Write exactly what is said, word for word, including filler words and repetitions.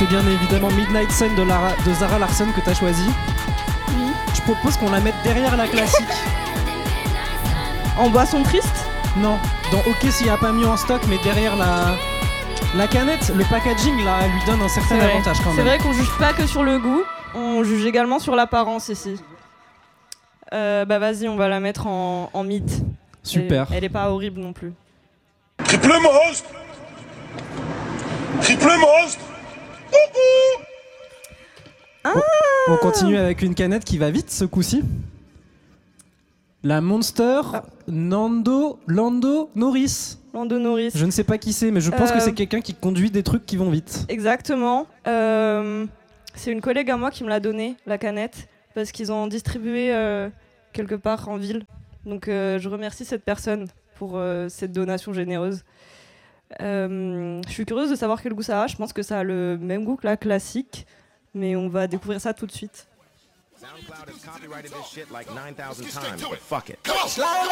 c'est bien évidemment Midnight Sun de, Lara, de Zara Larsson que t'as choisi. Oui. Je propose qu'on la mette derrière la classique. En boisson triste ? Non, dans OK s'il n'y a pas mieux en stock, mais derrière la, la canette, le packaging là, lui donne un certain C'est avantage quand même. C'est vrai qu'on juge pas que sur le goût, on juge également sur l'apparence ici. Euh, bah vas-y, on va la mettre en, en mid. Super. Elle, elle est pas horrible non plus. Triple monstre. Triple monstre. Ah On continue avec une canette qui va vite ce coup-ci. La Monster ah. Nando Lando Norris. Lando Norris. Je ne sais pas qui c'est, mais je pense euh... que c'est quelqu'un qui conduit des trucs qui vont vite. Exactement. Euh, c'est une collègue à moi qui me l'a donné, la canette, parce qu'ils ont distribué euh, quelque part en ville. Donc euh, je remercie cette personne pour euh, cette donation généreuse. Euh, je suis curieuse de savoir quel goût ça a. Je pense que ça a le même goût que la classique, mais on va découvrir ça tout de suite. SoundCloud has copyrighted this shit like nine thousand times, but fuck it. Come on.